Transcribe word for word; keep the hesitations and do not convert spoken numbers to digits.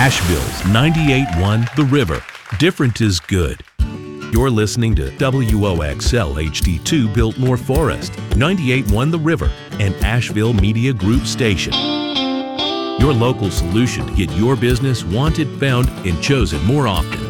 Asheville's ninety-eight point one The River. Different is good. You're listening to W O X L H D two Biltmore Forest, ninety-eight point one The River, and Asheville Media Group station. Your local solution to get your business wanted, found, and chosen more often.